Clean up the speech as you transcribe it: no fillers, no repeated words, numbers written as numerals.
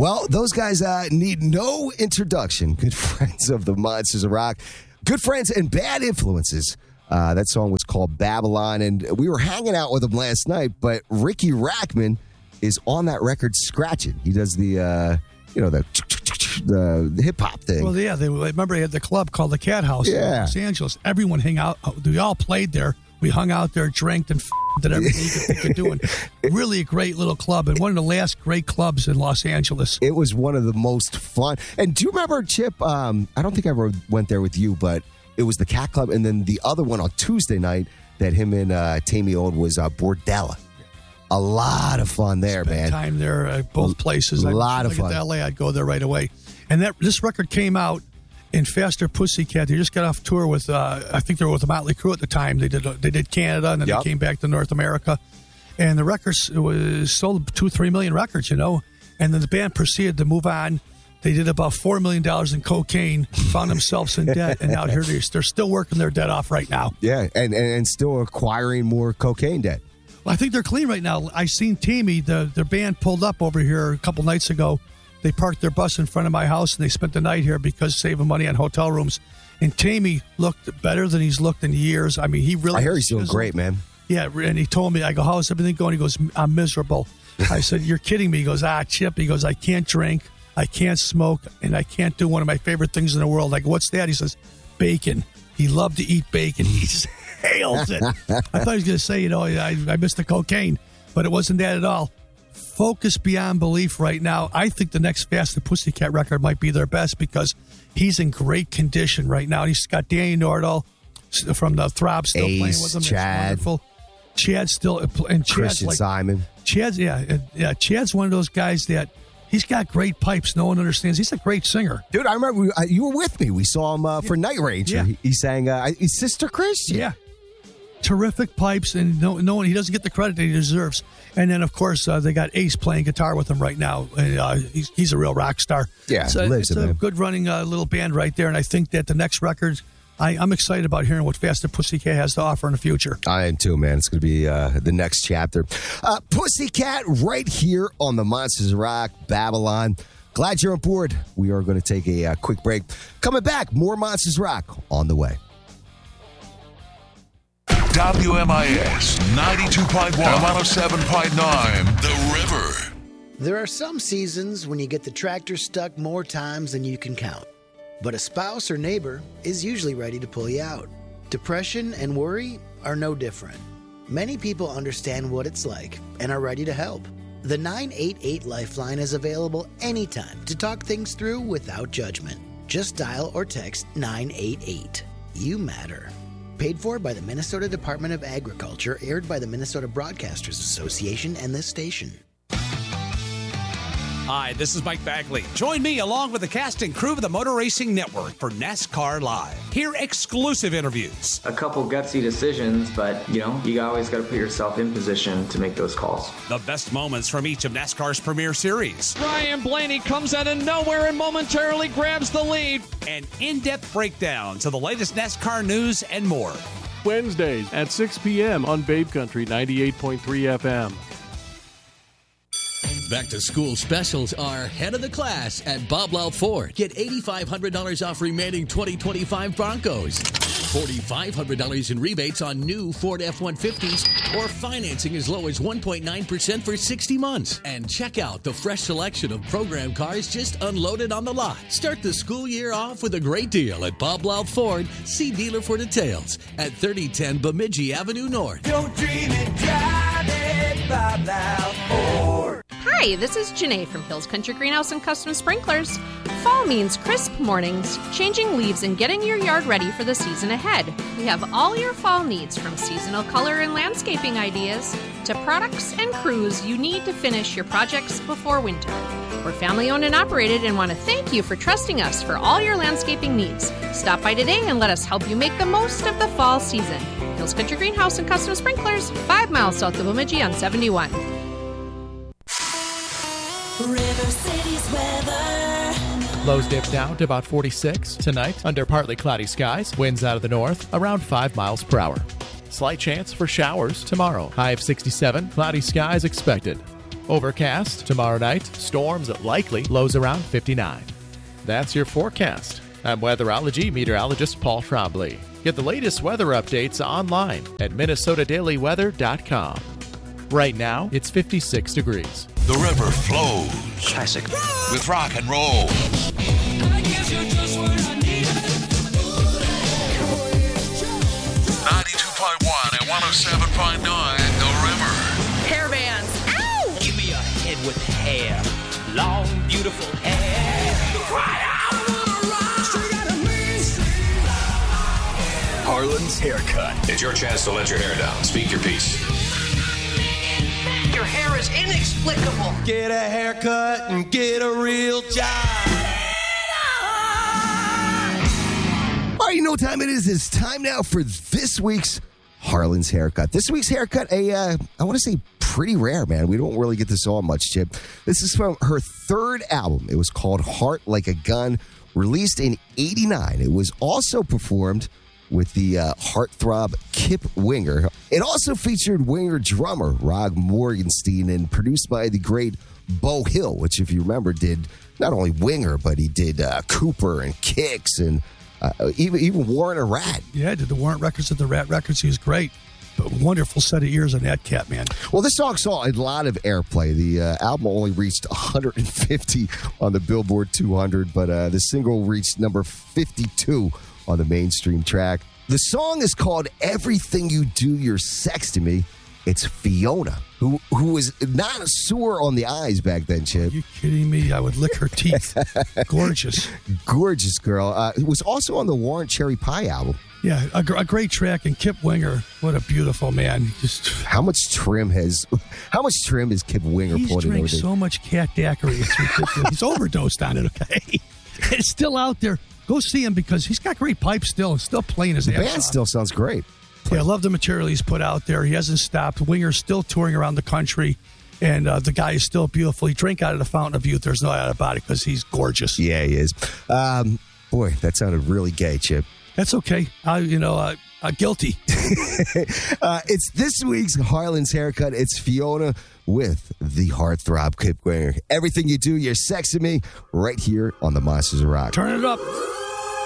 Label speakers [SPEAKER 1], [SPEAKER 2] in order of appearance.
[SPEAKER 1] Well, those guys need no introduction. Good friends of the Monsters of Rock. Good friends and bad influences. That song was called Babylon, and we were hanging out with them last night, but Ricky Rackman is on that record scratching. He does the hip-hop thing.
[SPEAKER 2] Well, yeah, remember they had the club called the Cat House in Los Angeles. Everyone hang out. We all played there. We hung out there, drank, and did everything you could think of doing. Really a great little club, and one of the last great clubs in Los Angeles.
[SPEAKER 1] It was one of the most fun. And do you remember, Chip, I don't think I ever went there with you, but it was the Cat Club, and then the other one on Tuesday night that him and Tammy owned was Bordella. A lot of fun there,
[SPEAKER 2] Spent
[SPEAKER 1] man.
[SPEAKER 2] Time there at both places.
[SPEAKER 1] A lot of fun.
[SPEAKER 2] If I get to LA, I'd go there right away. And this record came out in Faster Pussycat. They just got off tour with, I think they were with Motley Crue at the time. They did Canada, and then they came back to North America. And the records was sold 2-3 million records, And then the band proceeded to move on. They did about $4 million in cocaine, found themselves in debt, and now they're still working their debt off right now.
[SPEAKER 1] Yeah, and still acquiring more cocaine debt.
[SPEAKER 2] Well, I think they're clean right now. I seen Tammy, their band pulled up over here a couple nights ago. They parked their bus in front of my house, and they spent the night here because saving money on hotel rooms. And Tammy looked better than he's looked in years. I mean, he really...
[SPEAKER 1] I hear he's doing great, man.
[SPEAKER 2] Yeah, and he told me, I go, how's everything going? He goes, I'm miserable. I said, you're kidding me. He goes, Chip. He goes, I can't drink, I can't smoke, and I can't do one of my favorite things in the world. Like, what's that? He says, bacon. He loved to eat bacon. He just hails it. I thought he was going to say, I missed the cocaine, but it wasn't that at all. Focus beyond belief right now. I think the next Faster Pussycat record might be their best because he's in great condition right now. He's got Danny Nordahl from the Throb still playing with him.
[SPEAKER 1] Chad.
[SPEAKER 2] It's wonderful. Chad's still, and Chad's
[SPEAKER 1] Christian Simon.
[SPEAKER 2] Chad's, Chad's one of those guys that he's got great pipes. No one understands. He's a great singer.
[SPEAKER 1] Dude, I remember you were with me. We saw him for Night Ranger.
[SPEAKER 2] Yeah.
[SPEAKER 1] He sang Sister Christian.
[SPEAKER 2] Yeah. Terrific pipes, and no one, he doesn't get the credit that he deserves. And then, of course, they got Ace playing guitar with him right now. And, he's a real rock star.
[SPEAKER 1] Yeah,
[SPEAKER 2] so it's a good running little band right there. And I think that the next record, I'm excited about hearing what Faster Pussycat has to offer in the future.
[SPEAKER 1] I am too, man. It's going to be the next chapter. Pussycat right here on the Monsters of Rock, Babylon. Glad you're on board. We are going to take a quick break. Coming back, more Monsters Rock on the way.
[SPEAKER 3] WMIS 92.1, 107.9, The River.
[SPEAKER 4] There are some seasons when you get the tractor stuck more times than you can count. But a spouse or neighbor is usually ready to pull you out. Depression and worry are no different. Many people understand what it's like and are ready to help. The 988 Lifeline is available anytime to talk things through without judgment. Just dial or text 988. You matter. Paid for by the Minnesota Department of Agriculture, aired by the Minnesota Broadcasters Association and this station.
[SPEAKER 5] Hi, this is Mike Bagley. Join me along with the cast and crew of the Motor Racing Network for NASCAR Live. Hear exclusive interviews.
[SPEAKER 6] A couple gutsy decisions, but, you always got to put yourself in position to make those calls.
[SPEAKER 5] The best moments from each of NASCAR's premier series.
[SPEAKER 7] Ryan Blaney comes out of nowhere and momentarily grabs the lead.
[SPEAKER 5] An in-depth breakdown to the latest NASCAR news and more.
[SPEAKER 8] Wednesdays at 6 p.m. on Babe Country 98.3 FM.
[SPEAKER 9] Back to school specials are head of the class at Bob Loud Ford. Get $8,500 off remaining 2025 Broncos. $4,500 in rebates on new Ford F-150s or financing as low as 1.9% for 60 months. And check out the fresh selection of program cars just unloaded on the lot. Start the school year off with a great deal at Bob Loud Ford. See dealer for details at 3010 Bemidji Avenue North.
[SPEAKER 10] Don't dream it, drive it, Bob Loud Ford.
[SPEAKER 11] Hi, this is Janae from Hills Country Greenhouse and Custom Sprinklers. Fall means crisp mornings, changing leaves, and getting your yard ready for the season ahead. We have all your fall needs, from seasonal color and landscaping ideas to products and crews you need to finish your projects before winter. We're family owned and operated and want to thank you for trusting us for all your landscaping needs. Stop by today and let us help you make the most of the fall season. Hills Country Greenhouse and Custom Sprinklers, 5 miles south of Bemidji on 71.
[SPEAKER 12] River City's weather.
[SPEAKER 13] Lows dip down to about 46 tonight under partly cloudy skies. Winds out of the north around 5 miles per hour. Slight chance for showers tomorrow. High of 67. Cloudy skies expected. Overcast tomorrow night. Storms likely. Lows around 59. That's your forecast. I'm weatherology meteorologist Paul Trombley. Get the latest weather updates online at minnesotadailyweather.com. Right now, it's 56 degrees.
[SPEAKER 3] The river flows.
[SPEAKER 14] Classic.
[SPEAKER 3] With rock and roll.
[SPEAKER 10] I guess you're just what I needed.
[SPEAKER 3] 92.1 and 107.9 The River.
[SPEAKER 15] Hair bands. Ow!
[SPEAKER 14] Give me a head with hair. Long, beautiful hair.
[SPEAKER 16] Harlan's Haircut. It's your chance to let your hair down. Speak your piece.
[SPEAKER 15] Your hair is inexplicable.
[SPEAKER 17] Get a haircut and get a real job.
[SPEAKER 1] All right, you know what time it is? It's time now for this week's Harlan's Haircut. This week's haircut, I want to say pretty rare, man. We don't really get this on much, Chip. This is from her third album. It was called Heart Like a Gun, released in '89. It was also performed with the heartthrob Kip Winger. It also featured Winger drummer Rod Morgenstein and produced by the great Beau Hill, which, if you remember, did not only Winger, but he did Cooper and Kicks and even Warrant a Rat.
[SPEAKER 2] Yeah, did the Warrant records and the Rat records. He was great. But wonderful set of ears on that cat, man.
[SPEAKER 1] Well, this song saw a lot of airplay. The album only reached 150 on the Billboard 200, but the single reached number 52 on the mainstream track. The song is called Everything You Do, You're Sex to Me. It's Fiona, who was not sore on the eyes back then, Chip.
[SPEAKER 2] Are you kidding me? I would lick her teeth. Gorgeous.
[SPEAKER 1] Gorgeous girl. It was also on the Warrant Cherry Pie album.
[SPEAKER 2] Yeah, a great track. And Kip Winger, what a beautiful man. Just
[SPEAKER 1] How much trim has Kip Winger put in?
[SPEAKER 2] He's drank so much cat daiquiri. It's ridiculous. He's overdosed on it, okay? It's still out there. Go see him because he's got great pipes still. Still playing his ass off.
[SPEAKER 1] The band still sounds great.
[SPEAKER 2] Yeah, I love the material he's put out there. He hasn't stopped. Winger's still touring around the country, and the guy is still beautiful. He drank out of the fountain of youth. There's no doubt about it because he's gorgeous.
[SPEAKER 1] Yeah, he is. Boy, that sounded really gay, Chip.
[SPEAKER 2] That's okay. Guilty.
[SPEAKER 1] It's this week's Harlan's Haircut. It's Fiona with the heartthrob Kip Winger. Everything you do, you're sexing me right here on the Monsters of Rock.
[SPEAKER 2] Turn it up.